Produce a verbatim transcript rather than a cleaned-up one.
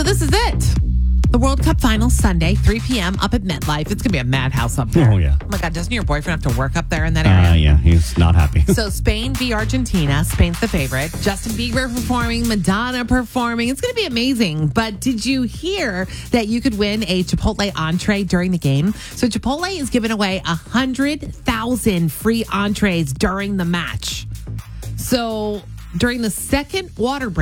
this is it. The World Cup Finals Sunday, three p.m. up at MetLife. It's going to be a madhouse up there. Oh, yeah. Oh, my God. Doesn't your boyfriend have to work up there in that area? Uh, yeah, he's not happy. So Spain v. Argentina. Spain's the favorite. Justin Bieber performing, Madonna performing. It's going to be amazing. But did you hear that you could win a Chipotle entree during the game? So Chipotle is giving away one hundred thousand free entrees during the match. So during the second water break,